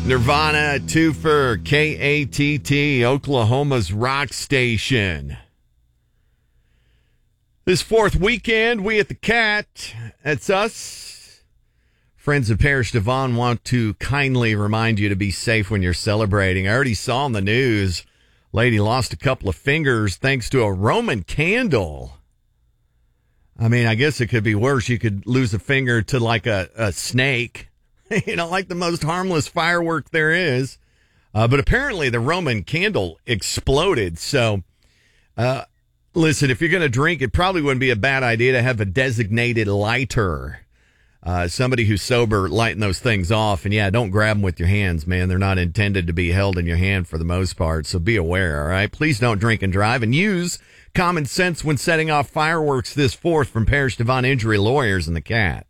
Nirvana, Twofer, KATT, Oklahoma's rock station. This fourth weekend, we at the Cat, that's us. Friends of Parish Devon want to kindly remind you to be safe when you're celebrating. I already saw on the news, lady lost a couple of fingers thanks to a Roman candle. I mean, I guess it could be worse. You could lose a finger to like a snake. Like the most harmless firework there is. But apparently the Roman candle exploded. So, listen, if you're going to drink, it probably wouldn't be a bad idea to have a designated lighter. Somebody who's sober lighting those things off. And yeah, don't grab them with your hands, man. They're not intended to be held in your hand for the most part. So be aware, all right? Please don't drink and drive, and use common sense when setting off fireworks this 4th from Parish Devon Injury Lawyers and the Cat.